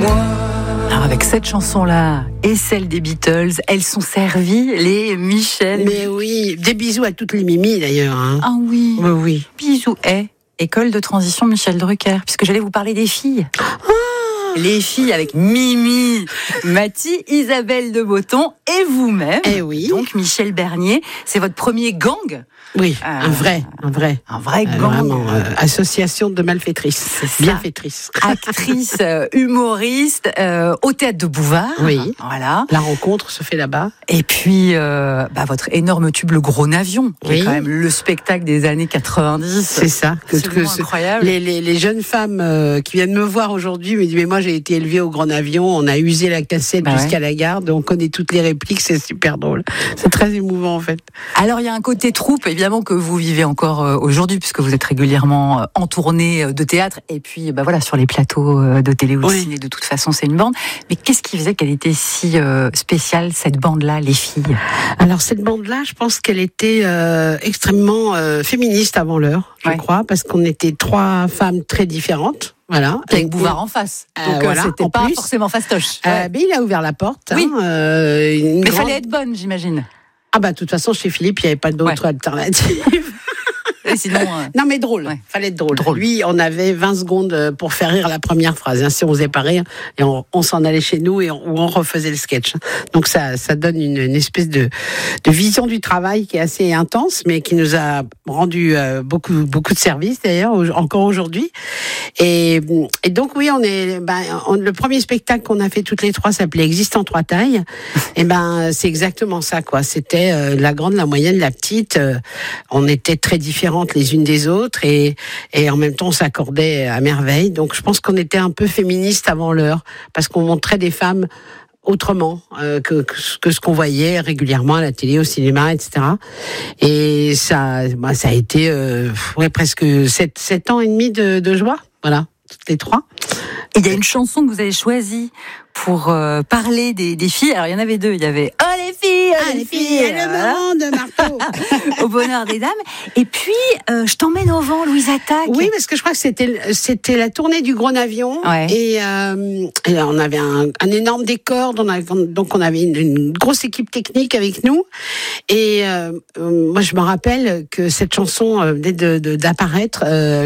Alors avec cette chanson-là et celle des Beatles, elles sont servies, les Michel. Mais oui, des bisous à toutes les Mimi d'ailleurs. Hein. Ah oui. Oui. Bisous. École de transition Michel Drucker, puisque j'allais vous parler des filles. Les filles avec Mimi, Mathie, Isabelle de Botton et vous-même. Eh oui. Donc Michel Bernier, c'est votre premier gang. Oui, un vrai gang. Vraiment, association de malfaitrices, bienfaitrices. Actrice, humoriste, au théâtre de Bouvard. Oui. Voilà. La rencontre se fait là-bas. Et puis, votre énorme tube, Le Gros Navion, qui est quand même le spectacle des années 90. C'est ça. Incroyable. Les jeunes femmes qui viennent me voir aujourd'hui me disent, mais moi j'ai été élevée au Gros Navion, on a usé la cassette jusqu'à la gare, on connaît toutes les répliques, c'est super drôle. C'est très émouvant en fait. Alors il y a un côté troupe, évidemment, que vous vivez encore aujourd'hui, puisque vous êtes régulièrement en tournée de théâtre, et puis sur les plateaux de télé ou de ciné, de toute façon c'est une bande. Mais qu'est-ce qui faisait qu'elle était si spéciale, cette bande-là, les filles ? Alors cette bande-là, je pense qu'elle était extrêmement féministe avant l'heure, je crois, parce qu'on était 3 femmes très différentes. Voilà. Avec Bouvard en face. Donc c'était pas forcément fastoche. Mais il a ouvert la porte. Oui. Mais il fallait être bonne, j'imagine. Ah de toute façon, chez Philippe, il n'y avait pas d'autre alternative. Et sinon, non mais drôle, fallait être drôle. Lui, on avait 20 secondes pour faire rire la première phrase. Si on faisait pas rire, et on s'en allait chez nous et on refaisait le sketch. Donc ça donne une espèce de vision du travail qui est assez intense, mais qui nous a rendu beaucoup de services d'ailleurs, encore aujourd'hui. Et donc oui, le premier spectacle qu'on a fait toutes les 3 s'appelait Existe en 3 tailles. Et c'est exactement ça quoi. C'était la grande, la moyenne, la petite. On était très différentes les unes des autres et en même temps on s'accordait à merveille. Donc je pense qu'on était un peu féministes avant l'heure parce qu'on montrait des femmes autrement que ce qu'on voyait régulièrement à la télé, au cinéma, etc. Et ça a été presque 7 ans et demi de joie. Voilà, toutes les 3. Il y a une chanson que vous avez choisie pour parler des filles. Alors il y en avait 2. Il y avait les filles, le monde, Marteau. Au bonheur des dames. Et puis je t'emmène au vent, Louise Attaque. Oui, parce que je crois que c'était la tournée du Gros Navion. Ouais. Et on avait un énorme décor. Donc on avait une grosse équipe technique avec nous. Et moi je me rappelle que cette chanson venait d'apparaître.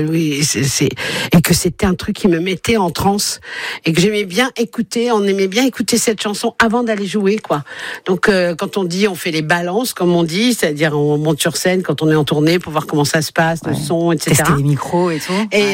Et que c'était un truc qui me mettait en transe et que j'aimais bien écouter. On aimait bien écouter cette chanson avant d'aller jouer, quoi. Donc quand on dit on fait les balances, comme on dit, c'est-à-dire on monte sur scène quand on est en tournée pour voir comment ça se passe, le son, etc. Tester les micros et tout.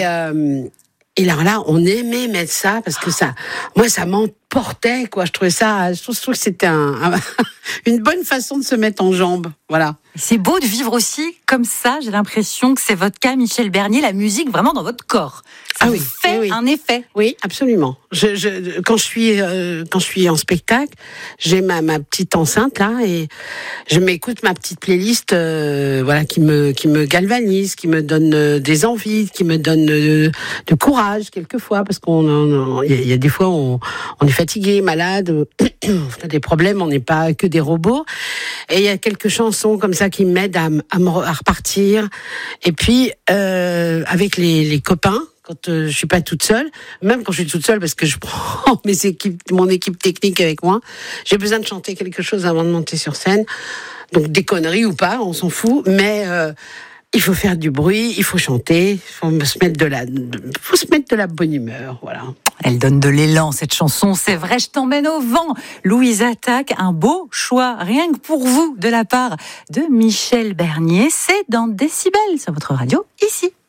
Et là, on aimait mettre ça parce que ça m'emportait, quoi. Je trouvais que c'était une bonne façon de se mettre en jambes. Voilà. C'est beau de vivre aussi comme ça. J'ai l'impression que c'est votre cas, Michel Bernier, la musique vraiment dans votre corps. Ça vous fait un effet. Oui, absolument. Quand je suis en spectacle, j'ai ma petite enceinte là et je m'écoute ma petite playlist, qui me galvanise, qui me donne des envies, qui me donne de courage quelquefois parce il y a des fois on est fatigué, malade, on a des problèmes, on n'est pas que des robots. Et il y a quelques chansons comme ça qui m'aident à repartir. Et puis avec les copains. Quand je suis pas toute seule, même quand je suis toute seule parce que je prends mon équipe technique avec moi, j'ai besoin de chanter quelque chose avant de monter sur scène. Donc des conneries ou pas, on s'en fout, mais il faut faire du bruit, il faut chanter, il faut se mettre de la bonne humeur, voilà. Elle donne de l'élan, cette chanson, c'est vrai, je t'emmène au vent. Louise Attaque, un beau choix, rien que pour vous, de la part de Michel Bernier. C'est dans Décibel, sur votre radio, ici.